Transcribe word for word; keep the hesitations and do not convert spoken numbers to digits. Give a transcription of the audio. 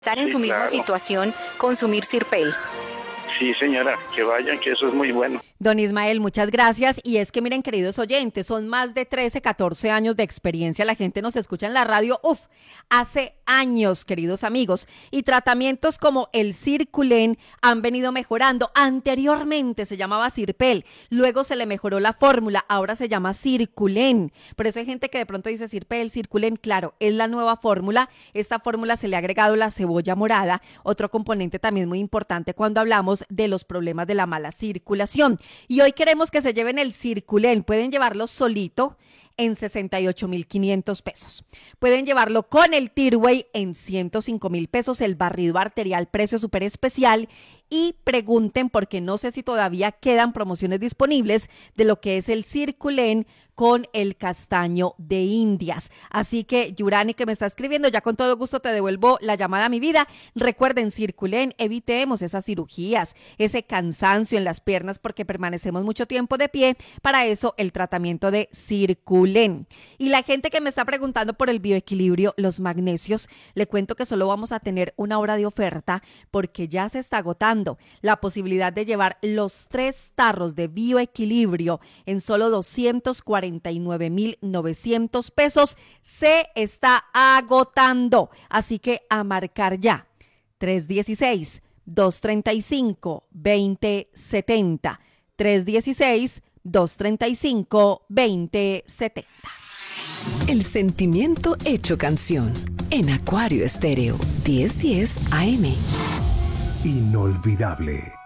Estar en Sí, su misma claro. situación, consumir Sirpel. Sí, señora, que vayan, que eso es muy bueno. Don Ismael, muchas gracias. Y es que miren, queridos oyentes, son más de trece, catorce años de experiencia. La gente nos escucha en la radio, uf, hace años, queridos amigos. Y tratamientos como el Circulen han venido mejorando. Anteriormente se llamaba Sirpel, luego se le mejoró la fórmula, ahora se llama Circulen. Por eso hay gente que de pronto dice Sirpel, Circulen, claro, es la nueva fórmula. Esta fórmula se le ha agregado la cebolla morada, otro componente también muy importante cuando hablamos de los problemas de la mala circulación. Y hoy queremos que se lleven el Circulen. Pueden llevarlo solito en sesenta y ocho mil quinientos pesos. Pueden llevarlo con el Tirway en ciento cinco mil pesos, el barrido arterial precio súper especial. Y pregunten, porque no sé si todavía quedan promociones disponibles de lo que es el Circulen con el castaño de Indias. Así que, Yurani, que me está escribiendo, ya con todo gusto te devuelvo la llamada a mi vida. Recuerden, Circulen, evitemos esas cirugías, ese cansancio en las piernas porque permanecemos mucho tiempo de pie. Para eso, el tratamiento de Circulen. Y la gente que me está preguntando por el bioequilibrio, los magnesios, le cuento que solo vamos a tener una hora de oferta porque ya se está agotando. La posibilidad de llevar los tres tarros de bioequilibrio en solo doscientos cuarenta y nueve mil novecientos pesos se está agotando. Así que a marcar ya. tres uno seis, dos tres cinco, dos cero siete cero. tres uno seis, dos tres cinco, dos cero siete cero. El sentimiento hecho canción en Acuario Estéreo diez diez A M. Inolvidable.